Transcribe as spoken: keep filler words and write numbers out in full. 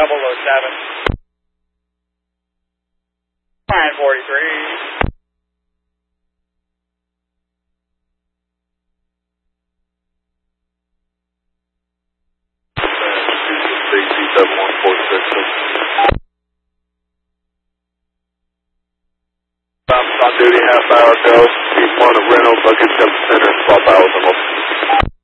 double oh seven. nine forty-three. seven one four six. I'm on duty, half hour ago. Keep one of Reynolds, I'll get seven center, swap hours.